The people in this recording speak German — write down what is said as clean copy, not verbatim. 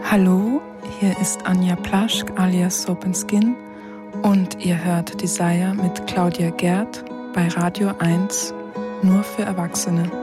Hallo, hier ist Anja Plaschk alias Soap & Skin und ihr hört Desire mit Claudia Gerd bei Radio 1, nur für Erwachsene.